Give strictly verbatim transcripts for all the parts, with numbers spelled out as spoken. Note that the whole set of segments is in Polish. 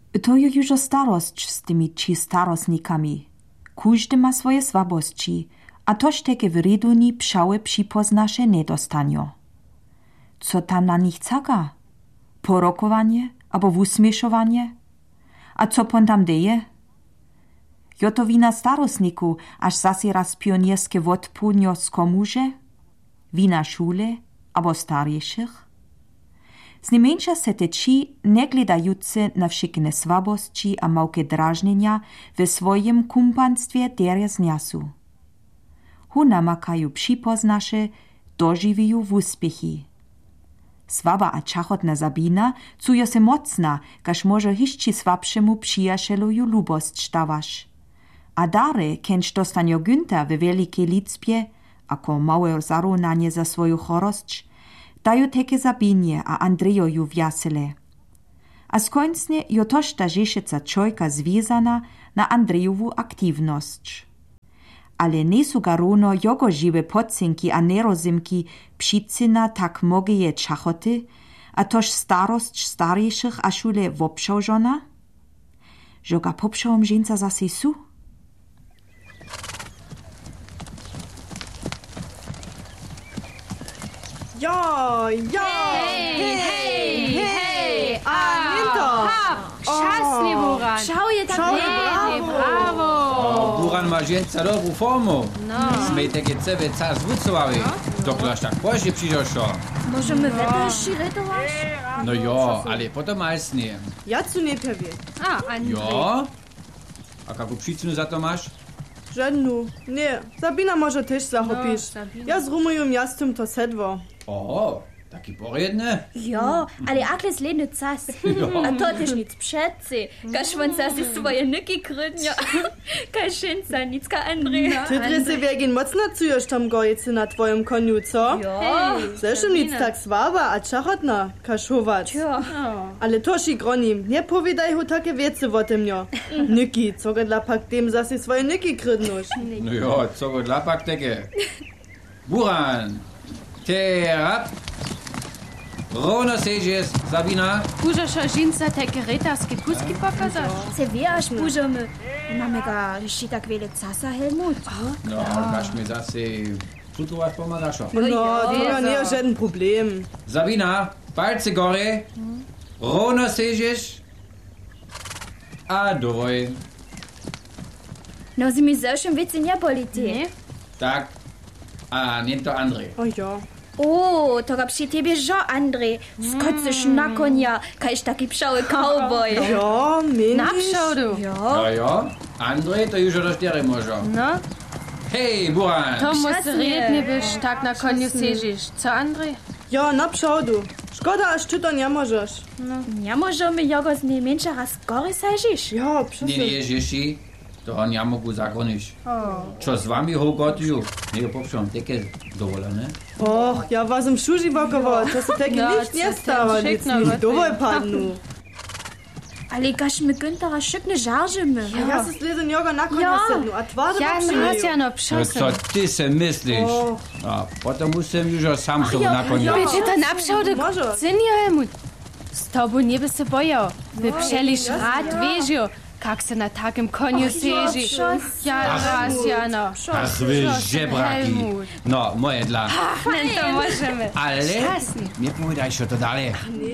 To je już starość z tymi či starostnikami. Każdy ma swoje słabości, a toż takie w reduni pszałe przypoznasze nie dostanio. Co tam na nich caka? Porokowanie albo usmieszowanie? A co pon tam deje? Jo to wina starostniku, aż zasi raz pionierskie wodpunio skomuże? Wina szule albo starszych? Znimeńsza se te či negledajúce na všechne słabości a małkie drażnienia we swoim kumpanstwie derje zniasu. Hu namakajú připoznaše, doživijú v úspěchy. Swaba a čachotna Sabina cuje se mocna, kaž może hišči swabšemu přijašeluju lubost štawaš. A dare, kenž dostanio Günther we wielkiej liczbie, ako małe zarównanie za swoją chorość, dają teke Sabinie a Andrejoju wjasele. A skończnie jo toż ta rzeszeca czojka związana na Andrejowu aktywność. Ale nie su ga runo jogo žiwe podcinki a nerozimki przyczyna tak mogeje čachoty, a tož starość starejszych a šule wopšałżona? Žo ga popšałom ženca zase su? Ja, ja! Hej, hej, hej! A, Minto! Šťastný, Buran! Šau je tak Hej, bravo! Buran ma ženca dobrú formu. No. Sme také cebe car zvúcovali. Dokľaž tak pože přišlo. Możemy weto širetować? No jo, ale potom majsnie. Ja cu nie pewien. A, Andrej. Jo? A kakú príčinu za to máš? Żadnu. Nie, Sabina może też zachopisz. No, Sabina. Ja z Rumujum jasnym to sedwo. Oho, taký poriedne. Ja, ale akle sledny cas. A to też nic předci. Kaž von zasi svoje nyki krydnjo. Kaž šinca nicka Andrej. Ty dresy wiegin mocno cujesz tam gojcy na twoim koniu, co? Ja. Zresztą nic tak swaba, a czachotna, kaszować. Ja. Ale to si gronim, nie powiedaj ho takie wiece o tym, jo. Nyki, co go dla pak dem zasi swoje nyki krydnusz. No jo, co go dla pak teke. Buran, terap. Rovno sežeš, Sabina. Můžeš žinca také rytarské kusky pokazat? Se wiesz, możemy. Mamy ga jeszcze tak wiele casa, Helmut. No, kaž mi zase putovať pomádaš. No, to ja nie jest żaden problem. Sabina, palce gore. Rovno sežeš. A dovoj. No, si mi zewšem wiece nie boli ty. Nie? Tak. A nie to Andrej. O ja. O, to ga przy tebie żo, Andrej. Skoczysz na konia, kaž taki pšały cowboy. Ja, meniš? Napšaudu. No jo, Andrej to już rozdiere może. No, Hej, Buran. to musst Šťastný. redne byš, tak na koniu sežiš. Co, Andrej? Ja, na przodu. Szkoda, aż ty to nie możesz. Nie możemy jogo z najmniejsza raz gory sažiš. Ja, Nie, przecież. nie ježiši, toho nie mogu zakoniš. Čo s vami ho gotujú? Nie ho popšom také dovolené. Och, ja was im Schuži wokowo, to se taki No, nicht co nie ty stało, szyk nic na mi wodę. dowol padnu. Ale kaž my Günthera šikne žaržimy. Ja se slezem joga na konia Ja. sednu, a twardo Ja, nas ja no No pšosen. co ty se myslíš? O. A potom musím už sám sobu nakoniť. Bitte, to napšaudu. Może. Syn ja, Helmut. Z tobou nie by se bojał. Wy przelisz rad wiežio, kak se na takim koniu seži. Ja, raz, ja no. Ach, vy žebraki. Helmut. No, moje dla. Nen to możemy. Ale Šťastný. mi povedaj, čo to dále.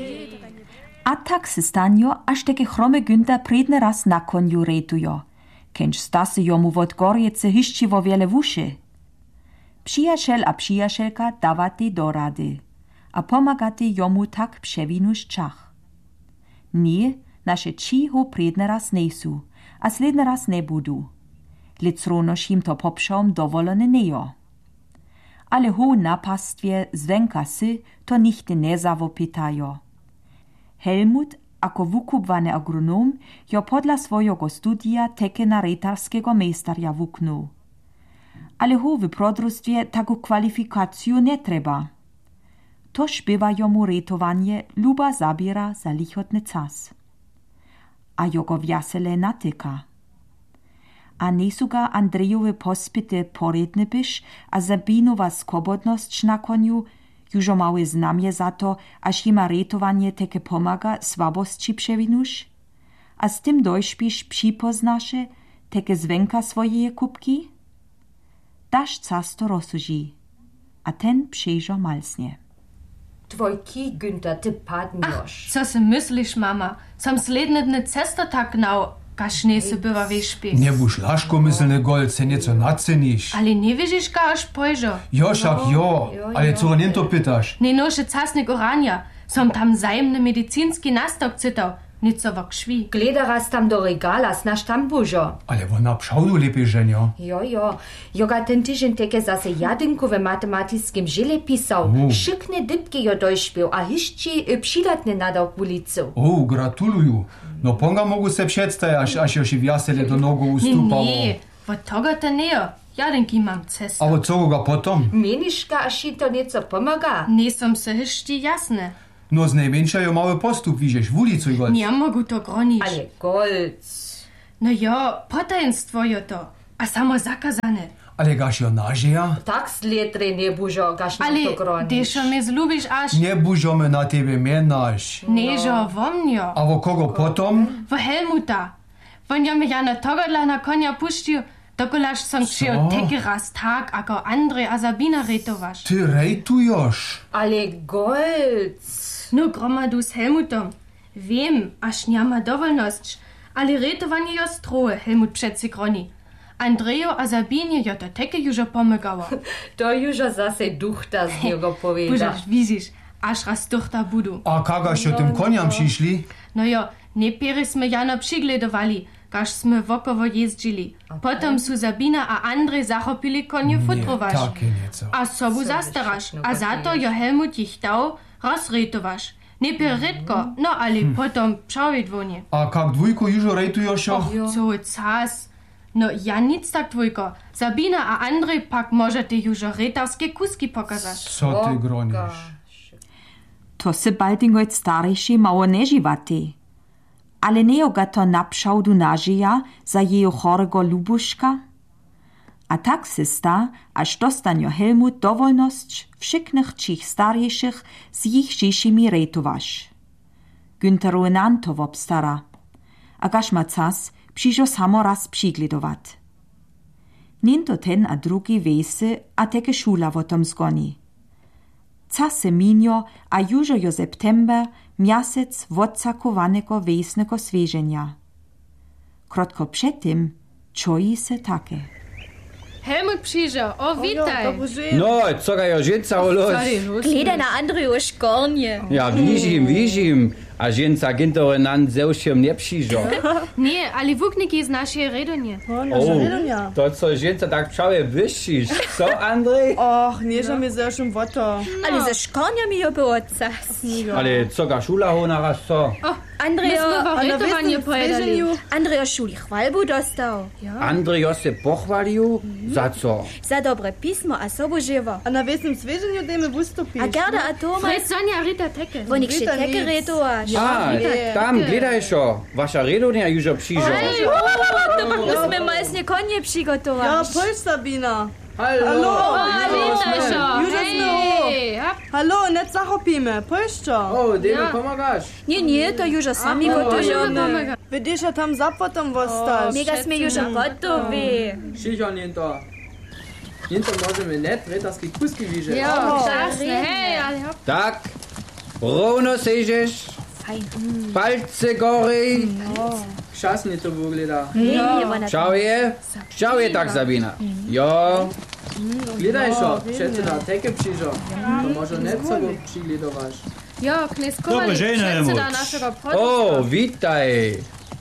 A tak se stanjo, až teke chrome Günther predne raz na konju retujo, kenž sta se jomu vod gorjece hiščivo wiele wuszy. Przyjaciel a przyjacielka dawati do rady, a pomagati jomu tak przewinuš čach. Nie, naše či ho predne raz nesu, a sledne raz ne budu. Licronoš jim to popšom dovolene nejo. Ale ho na pastwie zwenka sy to nichte ne zawopytajo. Helmut, ako wukubwany agronom, jo podla swojego studia teke na retarskiego mejstarja wuknął. Ale ho w prodrustwie taką kwalifikację nie treba. Toż bywa jomu retowanie luba zabiera za lichotny czas. A jogo wjasele natyka. A nesuga Andrejowe pospyty poredny byś, a Sabinowa skobodność na koniu, jużo małe znamie za to, aż ima retowanie teke pomaga słabości przewinusz? a z tym dojśpisz připoznaše teke zwenka swoje kupki? Daš casto rozsuži, a ten przyjrzał malsnie. Tvojki, Günther, ty padnioš. Co si myślisz, mama? Sam sledne dny cesto tak nał, każ nie se bywa wyśpi. Nie buš laškomyselny gol, se nieco naceniš. Ale nie wiedzisz, ka aż pojżo. Jo, však jo, ale co nie to pytaš? Nie nosze casnik orania. Som tam zajemny medicinski nastok cytał. Nico wok szwi. Gleda raz tam do regala, znaš tam bužo. Ale ona pšaudu lepiej ženio. Jo, jo. Joga ten tydzień teke zase jadynku w matematickim žile pisał. U. Szykne dypki jo dojśpił, a hišči y, přidatne nadał k ulicu. O, gratuluju. No ponga mogu se předstaj, až, až još i vjasele do nogu Nie, ustupalo. nie. Wot toga to nie. Ja denki mam cesto. A od co ga potom? Meniška, až ti to nieco pomaga? Nie som se hišti jasne. No z najmniejszej mały postup widzisz, w ulicu gol. Nie mogu to gronić. Ale golc. No jo, potajemstwo jo to. A samo zakazane. Ale gaš jo nažeja? Tak sledre nie bužo, gaš nam Ale to groniš. deszo mnie zlubisz aż... Nie bužome na tebe menaš. Nežo, vo mnjo. A vo kogo potom? Vo Helmuta. Von jo mi ja na togodla na konia puštiu, dokolaž som kšel teke raz tak, ako Andrej a Sabina retovaš. Ty rejtujoš. Ale golc. No gromadu s Helmutom. Wiem, aż nie ma dowolność, ale retowanie jo stroje, Helmut przece groni. Andrejo a Sabinie jo to teke jużo pomagało. To južo zase duchta z niego powiedzia. Bužaš, widzisz, aż raz duchta budu. A kagaš jo tym koniam přišli? No jo, najpierw sme jano přigledovali, kaž sme wokowo jeździli. Potom su Sabina a Andrej zachopili konie futrować. Takie nieco. A sobu zastaraš, a za to jo Helmut ich dał, rozretowaš. Najpierw redko, no ale potom pšavidvonie. A kak dvojku južo rejtujoš? Co cas? No ja nic tak dwójko. Sabina a Andrej pak możete jużo retarskie kuski pokazać. Co ty groniš? To se baldingojc starejší mało neživati. Ale neo ga to napšaudu nažija za jeho chorego Lubuška? A tak se sta, až dostanio Helmut dowolność všiknych čich starejších z jich žišimi rejtovaš. Günteru nanto obstara. A gaš ma cas, přišo samo raz přigledovat. Ninto ten a drugi vese, a teke šula o tom zgoni. Case minio, a južo jo september, mjasec wodsakovanego vesnego sveženja. Krotko předtym, čoji se také. Helmut przyjrzał, o witaj. No, co ga jo ženca ulos? Gleda na Andreju škornje. Ja, wižim, wižim. A ženca gintere nan zeušem nie přižo. Nie, ale wukniki z naszej redonie. O, to co ženca tak pšave vyšiš. Co, Andrej? Och, nie, że mi zeszłym woto. Ale ze škornjami jo było cas. Ale co ga šula ho naraz co? Andrejo, My smo A na retowanie wiesnym pojedali. sveženju? Andrejo šuli chvalbu dostał. Andrej jo se pochvaliu? Za co? Za dobre pismo a sobu živo. A na wiesnym sveženju dejme wystupić. A Gerda a Thomas, Fred Sonja Rita Teke. wo nik še Rita teke nic. retovaš. A, tam, gledaj šo. Vaša redonia južo přižo. To pa musíme majsne konje Ja, přigotovaš. pojď, Sabina. Hallo. Hallo. A witaj, šo. Južo sme ho. Hej, hop. Hallo, net zachopíme, pojď čo. O, dejme pomagaš. Nie, nie, to južo sami gotujeme. Vidiš, a tam za potom vostaš. Mega sme južo gotovi. Šižo niento. Niento możemy net retarski kuski widzieć. Jo, krásne, hej, ale hop. Tak, rovno sežeš. Palce gory. Krzasnie to wygląda. Čau je. Čau je tak, Sabina. Jo. Gledaj šo, přece na teke přižo. To może net co go přigledovaš. Jo, knes Kovalik, předseda našeho protestu. O, witaj.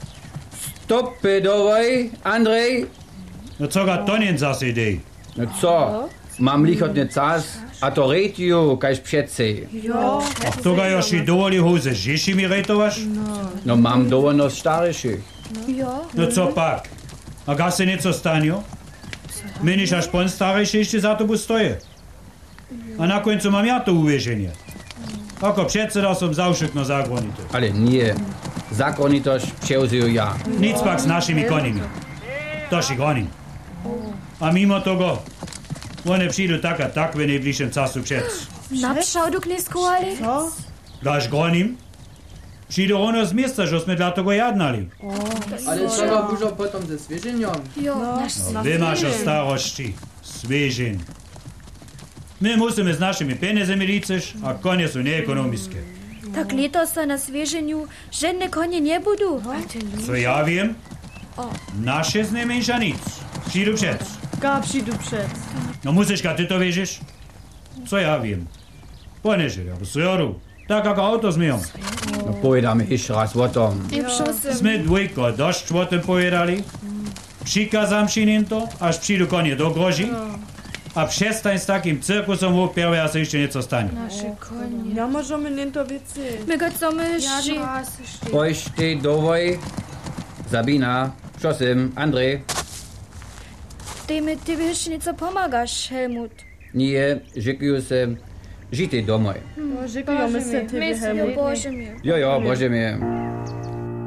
Stopy dovoj, Andrej. No co ga to nie zase idej? No co? Mam lichotny czas, a to rejtiu, kaž přece. A to ga još i dovoli hoze žiši mi rejtovaš? No mam dovolnost starejších. No co pak? A ga se něco stanio? Meniš až pon starejši ešte za tobu stoje? A na koncu mam ja to uveženje. Ako předseda som zavšetno zakonito. Ale nie. Zakonitość převziju ja. Nic pak s našimi konimi. To si gonim. A mimo togo, one přijdu tak a tak v nejbližším času přec. Napšał du knes Kovalik? Gaš gonim? Przyjdę ono z miejsca, żeśmy dla tego jadnali. Ale trzeba dużo potem ze zwierzynią. Jo, No, wy masz o starości, zwierzyn. My musimy z naszymi pieniędzmi liczyć, a konie są nieekonomickie. tak letos na zwierzeniu żadne konie nie budu. Co ja wiem? Nasze z nimi niż nic. Przyjdu przed. Ga przyjdu przed. No musisz, ty to wierzysz? Co ja wiem? Poniedzieli, albo sredu. Tak jak auto zmiją. No pojedamy jeszcze raz o tom. Sme dwójko dość o tym pojedali. Przykazam się to, aż przyjdu konie do grozi. A przestań z takim cyrkusem łupiały, a się jeszcze nieco stanie. Ja możemy nie to wiecie. My go co myszy. Pojďte dovoj. Sabina, prosím, Andrej. Ty mi ty jeszcze nieco pomagasz, Helmut. Nie, žikuju se, žijte domoj. Žikujeme se tebe, Helmut. Boże mnie. Jo, jo, bože mě.